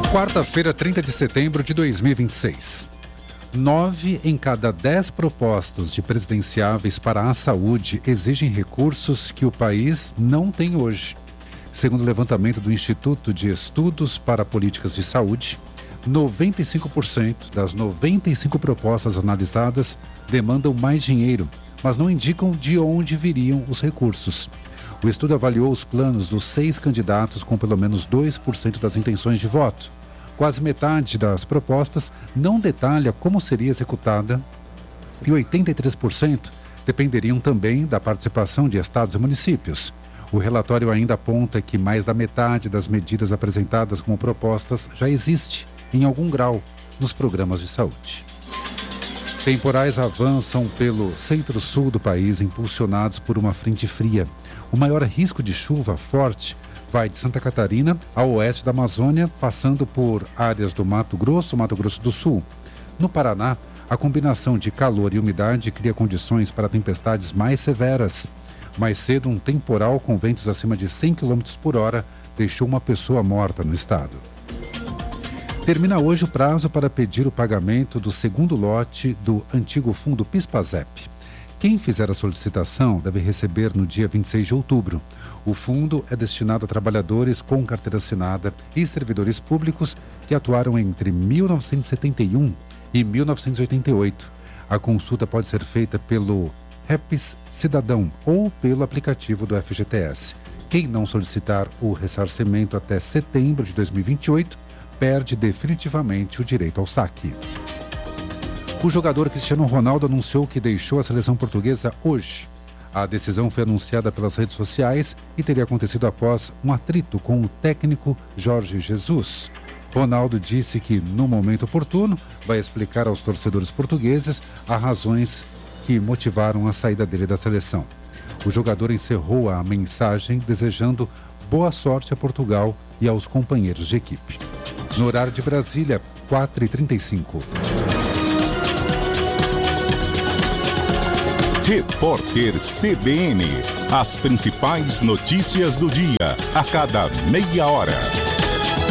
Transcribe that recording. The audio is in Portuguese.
Quarta-feira, 30 de setembro de 2026. 9 em cada 10 propostas de presidenciáveis para a saúde exigem recursos que o país não tem hoje. Segundo o levantamento do Instituto de Estudos para Políticas de Saúde, 95% das 95 propostas analisadas demandam mais dinheiro, mas não indicam de onde viriam os recursos. O estudo avaliou os planos dos 6 candidatos com pelo menos 2% das intenções de voto. Quase metade das propostas não detalha como seria executada e 83% dependeriam também da participação de estados e municípios. O relatório ainda aponta que mais da metade das medidas apresentadas como propostas já existe, em algum grau, nos programas de saúde. Temporais avançam pelo centro-sul do país, impulsionados por uma frente fria. O maior risco de chuva forte vai de Santa Catarina ao oeste da Amazônia, passando por áreas do Mato Grosso do Sul. No Paraná, a combinação de calor e umidade cria condições para tempestades mais severas. Mais cedo, um temporal com ventos acima de 100 km por hora deixou uma pessoa morta no estado. Termina hoje o prazo para pedir o pagamento do segundo lote do antigo fundo PIS/PASEP. Quem fizer a solicitação deve receber no dia 26 de outubro. O fundo é destinado a trabalhadores com carteira assinada e servidores públicos que atuaram entre 1971 e 1988. A consulta pode ser feita pelo REPS Cidadão ou pelo aplicativo do FGTS. Quem não solicitar o ressarcimento até setembro de 2028 perde definitivamente o direito ao saque. O jogador Cristiano Ronaldo anunciou que deixou a seleção portuguesa hoje. A decisão foi anunciada pelas redes sociais e teria acontecido após um atrito com o técnico Jorge Jesus. Ronaldo disse que, no momento oportuno, vai explicar aos torcedores portugueses as razões que motivaram a saída dele da seleção. O jogador encerrou a mensagem desejando boa sorte a Portugal e aos companheiros de equipe. No horário de Brasília, 4h35. Repórter CBN. As principais notícias do dia, a cada meia hora.